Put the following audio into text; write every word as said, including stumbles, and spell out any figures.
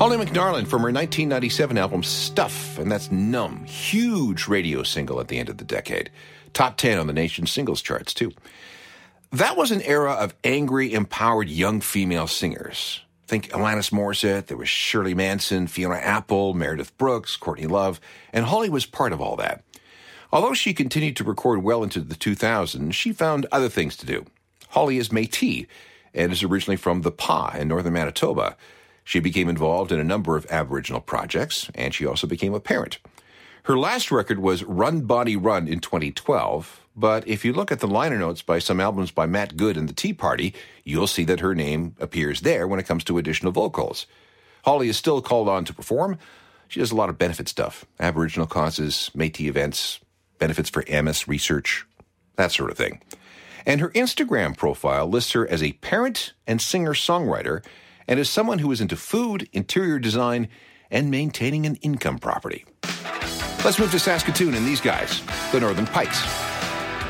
Holly McNarlin from her nineteen ninety-seven album Stuff, and that's Numb. Huge radio single at the end of the decade. Top ten on the nation's singles charts, too. That was an era of angry, empowered young female singers. Think Alanis Morissette, there was Shirley Manson, Fiona Apple, Meredith Brooks, Courtney Love, and Holly was part of all that. Although she continued to record well into the two thousands, she found other things to do. Holly is Métis and is originally from the Pas in northern Manitoba. She became involved in a number of Aboriginal projects, and she also became a parent. Her last record was Run Bonnie Run in twenty twelve, but if you look at the liner notes by some albums by Matt Good and the Tea Party, you'll see that her name appears there when it comes to additional vocals. Holly is still called on to perform. She does a lot of benefit stuff, Aboriginal causes, Métis events, benefits for M S research, that sort of thing. And her Instagram profile lists her as a parent and singer-songwriter, and as someone who is into food, interior design, and maintaining an income property. Let's move to Saskatoon and these guys, the Northern Pikes.